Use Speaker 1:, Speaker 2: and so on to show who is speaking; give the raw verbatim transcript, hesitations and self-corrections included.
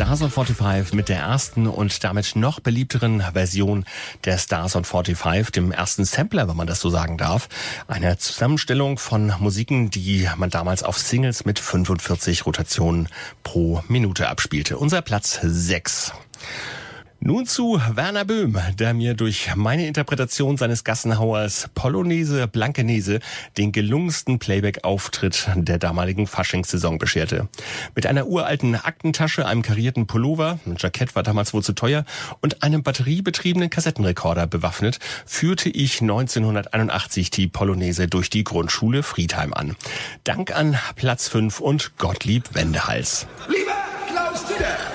Speaker 1: Stars on fünfundvierzig mit der ersten und damit noch beliebteren Version der Stars on fünfundvierzig, dem ersten Sampler, wenn man das so sagen darf. Eine Zusammenstellung von Musiken, die man damals auf Singles mit fünfundvierzig Rotationen pro Minute abspielte. Unser Platz sechs. Nun zu Werner Böhm, der mir durch meine Interpretation seines Gassenhauers Polonaise Blankenese den gelungensten Playback-Auftritt der damaligen Faschingssaison bescherte. Mit einer uralten Aktentasche, einem karierten Pullover, ein Jackett war damals wohl zu teuer, und einem batteriebetriebenen Kassettenrekorder bewaffnet, führte ich neunzehnhunderteinundachtzig die Polonaise durch die Grundschule Friedheim an. Dank an Platz fünf und Gottlieb Wendehals.
Speaker 2: Lieber Klaus Dieter!